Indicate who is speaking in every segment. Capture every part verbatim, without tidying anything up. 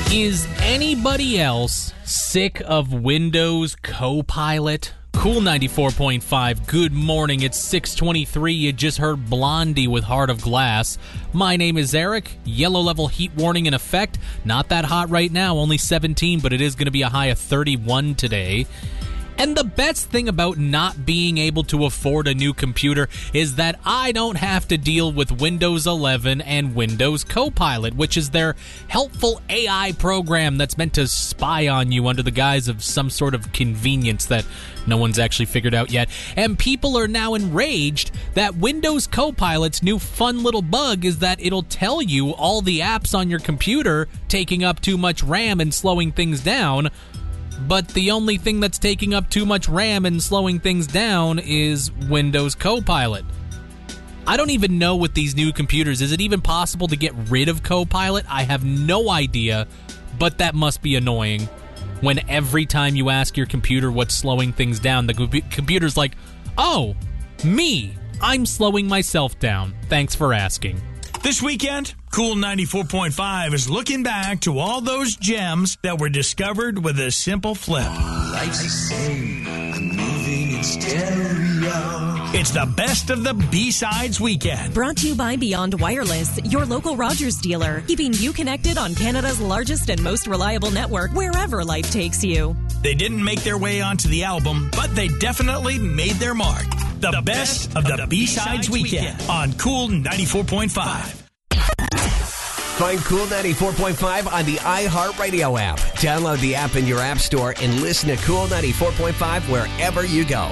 Speaker 1: Is anybody else sick of Windows Copilot? Cool ninety-four point five, good morning. It's six twenty-three. You just heard Blondie with Heart of Glass. My name is Eric. Yellow level heat warning in effect. Not that hot right now, only seventeen, but it is going to be a high of thirty-one today. And the best thing about not being able to afford a new computer is that I don't have to deal with Windows eleven and Windows Copilot, which is their helpful A I program that's meant to spy on you under the guise of some sort of convenience that no one's actually figured out yet. And people are now enraged that Windows Copilot's new fun little bug is that it'll tell you all the apps on your computer taking up too much RAM and slowing things down. But the only thing that's taking up too much RAM and slowing things down is Windows Copilot. I don't even know with these new computers, is it even possible to get rid of Copilot? I have no idea, but that must be annoying. When every time you ask your computer what's slowing things down, the com- computer's like, oh, me, I'm slowing myself down. Thanks for asking.
Speaker 2: This weekend, Cool ninety-four point five is looking back to all those gems that were discovered with a simple flip.
Speaker 3: Like they say, I'm moving in stereo.
Speaker 2: It's the best of the B-Sides weekend.
Speaker 4: Brought to you by Beyond Wireless, your local Rogers dealer, keeping you connected on Canada's largest and most reliable network wherever life takes you.
Speaker 2: They didn't make their way onto the album, but they definitely made their mark. The, the best, best of the, of the B-Sides, B-Sides weekend, weekend on Cool ninety-four point five.
Speaker 5: Find Cool ninety-four point five on the iHeartRadio app. Download the app in your app store and listen to Cool ninety-four point five wherever you go.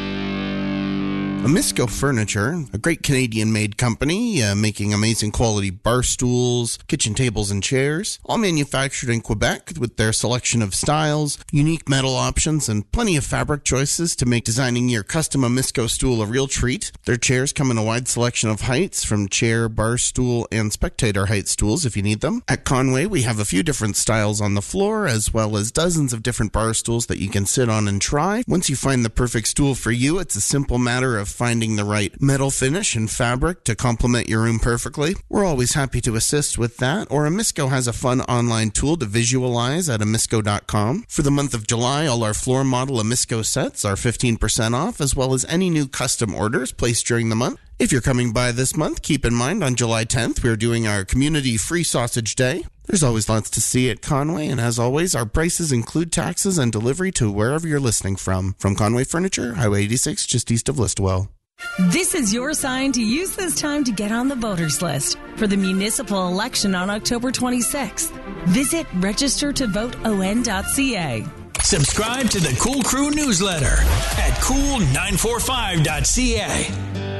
Speaker 6: Amisco Furniture, a great Canadian-made company uh, making amazing quality bar stools, kitchen tables, and chairs, all manufactured in Quebec with their selection of styles, unique metal options, and plenty of fabric choices to make designing your custom Amisco stool a real treat. Their chairs come in a wide selection of heights, from chair, bar stool, and spectator height stools if you need them. At Conway, we have a few different styles on the floor, as well as dozens of different bar stools that you can sit on and try. Once you find the perfect stool for you, it's a simple matter of finding the right metal finish and fabric to complement your room perfectly. We're always happy to assist with that, or Amisco has a fun online tool to visualize at amisco dot com. For the month of July, all our floor model Amisco sets are fifteen percent off, as well as any new custom orders placed during the month. If you're coming by this month, keep in mind on July tenth, we're doing our Community Free Sausage Day. There's always lots to see at Conway, and as always, our prices include taxes and delivery to wherever you're listening from. From Conway Furniture, Highway eighty-six, just east of Listowel.
Speaker 4: This is your sign to use this time to get on the voters list for the municipal election on October twenty-sixth. Visit register to vote o n dot c a.
Speaker 2: Subscribe to the Cool Crew newsletter at cool nine forty-five dot c a.